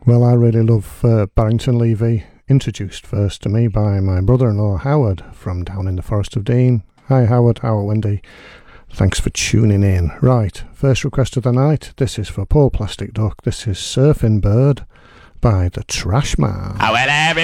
Well, I really love Barrington Levy, introduced first to me by my brother-in-law Howard from down in the Forest of Dean. Hi Howard, how are Wendy? Thanks for tuning in. Right, first request of the night. This is for Paul Plastic Duck. This is Surfing Bird by the Trash Man. Oh, well, everybody